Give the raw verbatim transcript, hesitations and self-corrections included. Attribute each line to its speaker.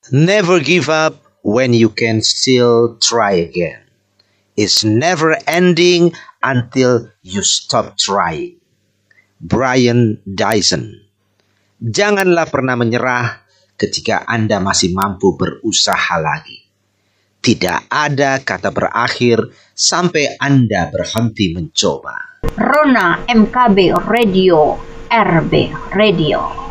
Speaker 1: Never give up when you can still try again. It's never ending until you stop trying. Brian Dyson. Janganlah pernah menyerah ketika Anda masih mampu berusaha lagi. Tidak ada kata berakhir sampai Anda berhenti mencoba.
Speaker 2: Rona M K B Radio, R B Radio.